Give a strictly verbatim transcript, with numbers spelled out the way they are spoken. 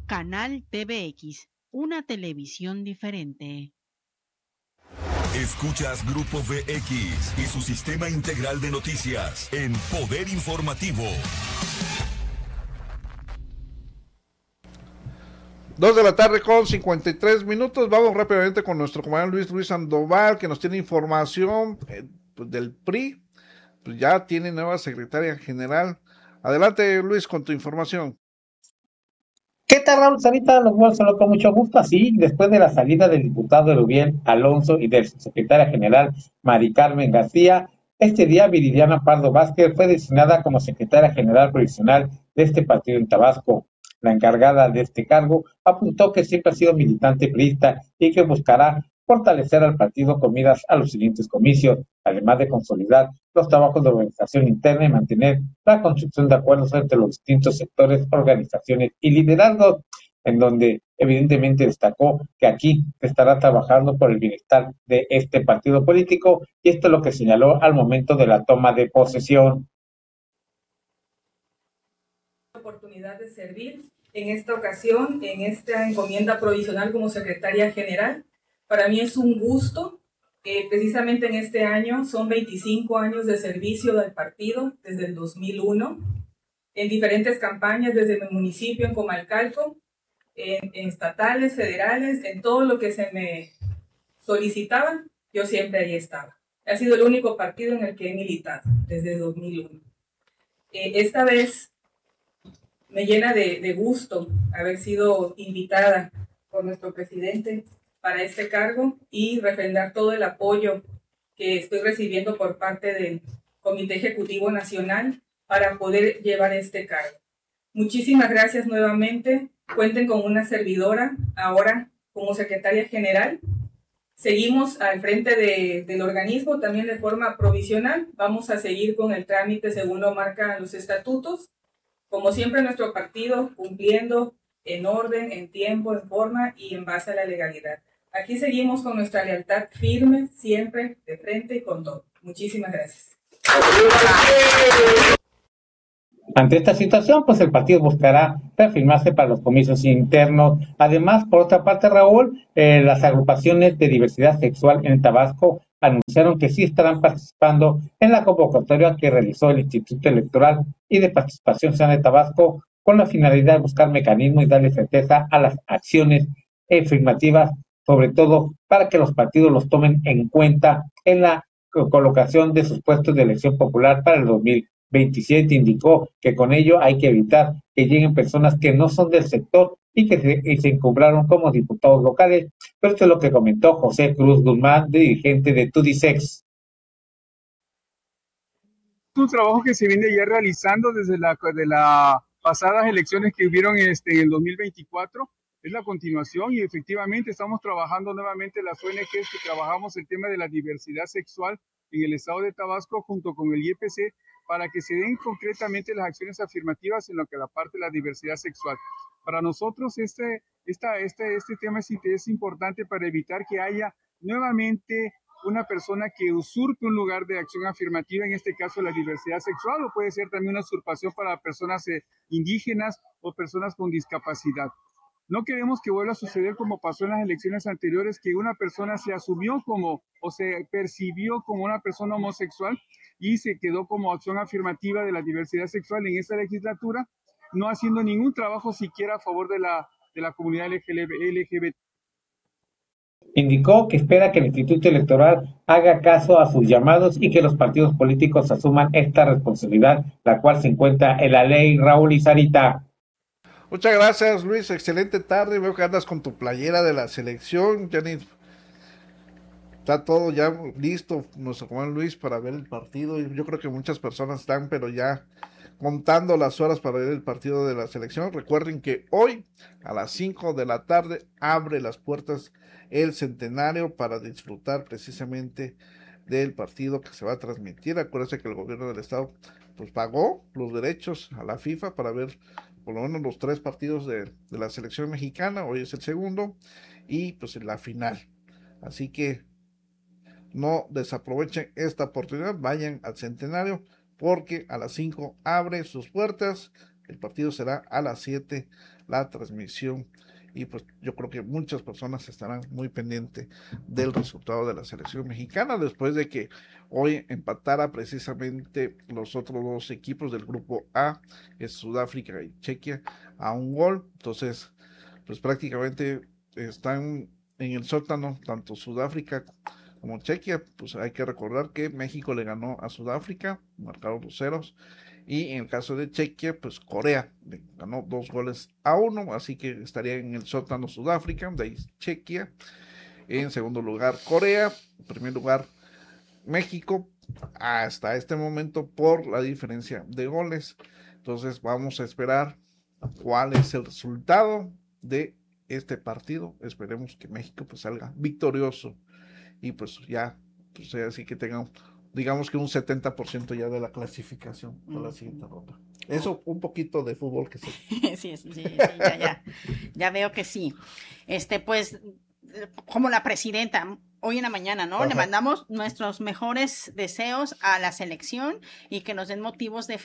Canal T V X, una televisión diferente. Escuchas Grupo V X y su sistema integral de noticias en Poder Informativo. Dos de la tarde con cincuenta y tres minutos. Vamos rápidamente con nuestro comandante Luis Luis Sandoval, que nos tiene información eh, pues del P R I. Pues ya tiene nueva secretaria general. Adelante, Luis, con tu información. ¿Qué tal, Raúl? Sarita, los vuelvo solo con mucho gusto. Así, después de la salida del diputado Erubiel Alonso y de su secretaria general Mari Carmen García, este día Viridiana Pardo Vázquez fue designada como secretaria general provisional de este partido en Tabasco. La encargada de este cargo apuntó que siempre ha sido militante priista y que buscará fortalecer al partido con miras a los siguientes comicios, además de consolidar los trabajos de organización interna y mantener la construcción de acuerdos entre los distintos sectores, organizaciones y liderazgos, en donde evidentemente destacó que aquí estará trabajando por el bienestar de este partido político, y esto es lo que señaló al momento de la toma de posesión. Oportunidad de servir en esta ocasión, en esta encomienda provisional como secretaria general. Para mí es un gusto, eh, precisamente en este año son veinticinco años de servicio del partido desde el dos mil uno, en diferentes campañas desde mi municipio, en Comalcalco, en, en estatales, federales, en todo lo que se me solicitaba, yo siempre ahí estaba. Ha sido el único partido en el que he militado desde el dos mil uno. Eh, esta vez me llena de, de gusto haber sido invitada por nuestro presidente para este cargo y refrendar todo el apoyo que estoy recibiendo por parte del Comité Ejecutivo Nacional para poder llevar este cargo. Muchísimas gracias nuevamente. Cuenten con una servidora ahora como secretaria general. Seguimos al frente de, del organismo también de forma provisional. Vamos a seguir con el trámite según lo marcan los estatutos. Como siempre, nuestro partido cumpliendo en orden, en tiempo, en forma y en base a la legalidad. Aquí seguimos con nuestra lealtad firme, siempre de frente y con todo. Muchísimas gracias. Ante esta situación, pues el partido buscará reafirmarse para los comicios internos. Además, por otra parte, Raúl, eh, las agrupaciones de diversidad sexual en Tabasco anunciaron que sí estarán participando en la convocatoria que realizó el Instituto Electoral y de Participación Ciudadana de Tabasco, con la finalidad de buscar mecanismos y darle certeza a las acciones afirmativas, sobre todo para que los partidos los tomen en cuenta en la colocación de sus puestos de elección popular para el dos mil veintisiete. Indicó que con ello hay que evitar que lleguen personas que no son del sector y que se, y se encumbraron como diputados locales. Pero esto es lo que comentó José Cruz Guzmán, dirigente de Tudisex. Un trabajo que se viene ya realizando desde la, de las pasadas elecciones que hubieron este, en el dos mil veinticuatro. Es la continuación y efectivamente estamos trabajando nuevamente las O N Ges que trabajamos el tema de la diversidad sexual en el estado de Tabasco junto con el I E P C para que se den concretamente las acciones afirmativas en lo que la parte de la diversidad sexual. Para nosotros este, esta, este, este tema es, es importante para evitar que haya nuevamente una persona que usurpe un lugar de acción afirmativa, en este caso la diversidad sexual, o puede ser también una usurpación para personas eh, indígenas o personas con discapacidad. No queremos que vuelva a suceder como pasó en las elecciones anteriores, que una persona se asumió como o se percibió como una persona homosexual y se quedó como acción afirmativa de la diversidad sexual en esta legislatura, no haciendo ningún trabajo siquiera a favor de la, de la comunidad L G B T. Indicó que espera que el Instituto Electoral haga caso a sus llamados y que los partidos políticos asuman esta responsabilidad, la cual se encuentra en la ley. Raúl y Sarita. Muchas gracias, Luis. Excelente tarde. Veo que andas con tu playera de la selección. Ya ni... Está todo ya listo, nuestro comandante Luis, para ver el partido. Yo creo que muchas personas están, pero ya contando las horas para ver el partido de la selección. Recuerden que hoy a las cinco de la tarde abre las puertas el Centenario para disfrutar precisamente del partido que se va a transmitir. Acuérdense que el gobierno del estado pues pagó los derechos a la FIFA para ver por lo menos los tres partidos de, de la selección mexicana. Hoy es el segundo y pues en la final. Así que no desaprovechen esta oportunidad, vayan al Centenario porque a las cinco abre sus puertas El partido será a las siete, la transmisión. Y pues yo creo que muchas personas estarán muy pendientes del resultado de la selección mexicana después de que hoy empatara precisamente los otros dos equipos del grupo A, es Sudáfrica y Chequia, a un gol. Entonces, pues prácticamente están en el sótano tanto Sudáfrica como Chequia. Pues hay que recordar que México le ganó a Sudáfrica, marcaron los ceros. Y en el caso de Chequia, pues Corea le ganó dos goles a uno, así que estaría en el sótano Sudáfrica, de ahí Chequia. En segundo lugar Corea, en primer lugar México, hasta este momento por la diferencia de goles. Entonces vamos a esperar cuál es el resultado de este partido. Esperemos que México pues salga victorioso y pues ya, pues así que tengan, digamos que un setenta por ciento ya de la clasificación para la siguiente ronda. Eso, un poquito de fútbol que sí. Sí, sí, sí, ya, ya, ya veo que sí. Este, pues, como la presidenta, hoy en la mañana, ¿no? Ajá. Le mandamos nuestros mejores deseos a la selección y que nos den motivos de